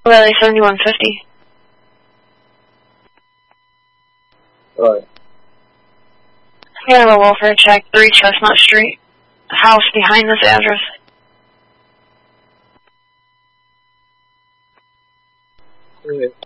Valley 7150. Right. We have a welfare check, 3 Chestnut Street. House behind this address. Okay.